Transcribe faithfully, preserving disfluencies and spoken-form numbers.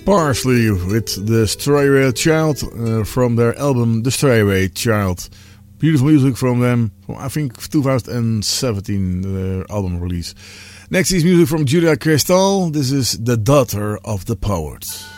Parsley with The Stray Away Child uh, from their album The Stray Away Child. Beautiful music from them, from I think twenty seventeen, their album release. Next is music from Julia Cristal. This is The Daughter of the Poet.